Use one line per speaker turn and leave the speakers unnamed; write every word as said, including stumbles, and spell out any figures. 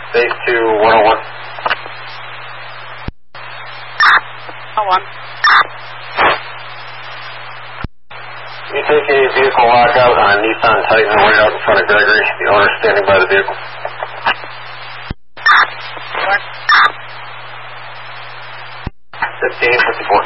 Base two, one oh one.
one oh one.
Can you take a vehicle lockout on Nissan Titan right out in front of Gregory? The owner standing by the vehicle.
What?
fifteen fifty-four.